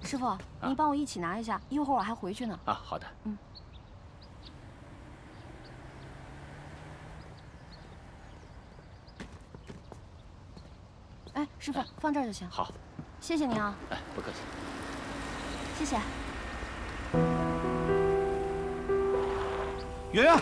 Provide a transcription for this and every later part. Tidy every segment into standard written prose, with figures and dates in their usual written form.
师傅，你帮我一起拿一下，一会儿我还回去呢。 啊，好的。 嗯。哎，师傅，放这儿就行。 好， 谢谢您啊。 哎，不客气。 谢谢。 圆圆，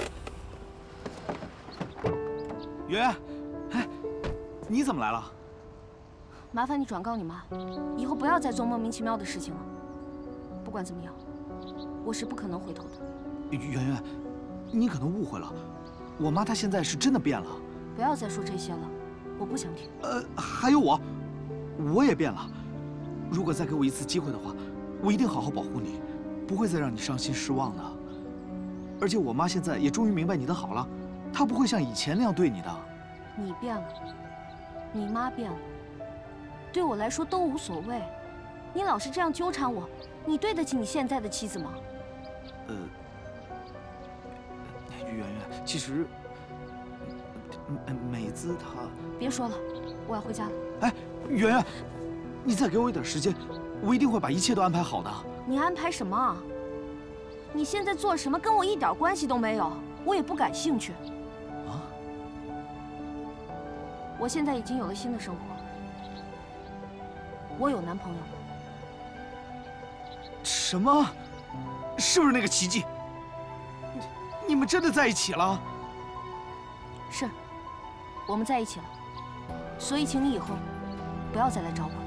圆圆，哎，你怎么来了？ 麻烦你转告你妈，以后不要再做莫名其妙的事情了。不管怎么样，我是不可能回头的。 圆圆，你可能误会了，我妈她现在是真的变了。 不要再说这些了，我不想听。 还有我也变了。如果再给我一次机会的话，我一定好好保护你，不会再让你伤心失望的。而且我妈现在也终于明白你的好了，她不会像以前那样对你的。 你变了，你妈变了，对我来说都无所谓。你老是这样纠缠我，你对得起你现在的妻子吗？ 圆圆，其实美姿她…… 别说了，我要回家了。 哎，圆圆，你再给我一点时间，我一定会把一切都安排好的。 你安排什么？你现在做什么跟我一点关系都没有，我也不感兴趣。 啊？ 我现在已经有了新的生活，我有男朋友了。 什么？是不是那个奇迹？你们真的在一起了？ 是，我们在一起了，所以请你以后不要再来找我了。